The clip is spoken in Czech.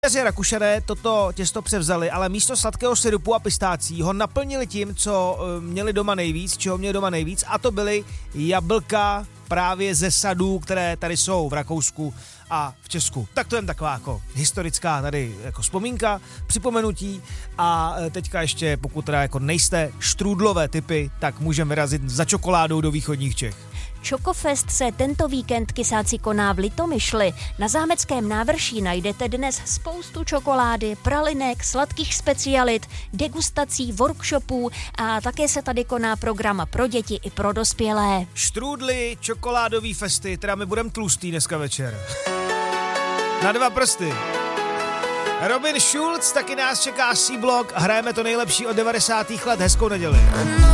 Rakušané toto těsto převzali, ale místo sladkého syrupu a pistácí ho naplnili tím, co měli doma nejvíc, čeho měli doma nejvíc, a to byly jablka právě ze sadů, které tady jsou v Rakousku a v Česku. Tak to je taková jako historická tady jako vzpomínka, připomenutí, a teďka ještě, pokud teda jako nejste štrůdlové typy, tak můžeme vyrazit za čokoládou do východních Čech. Čokofest se tento víkend kysáci koná v Litomyšli. Na zámeckém návrší najdete dnes spoustu čokolády, pralinek, sladkých specialit, degustací, workshopů a také se tady koná program pro děti i pro dospělé. Štrůdly, čokoládový festy, teda my budeme tlustý dneska večer. Na 2 prsty. Robin Schulz, taky nás čeká C-Block a hrajeme to nejlepší od 90. let. Hezkou neděli.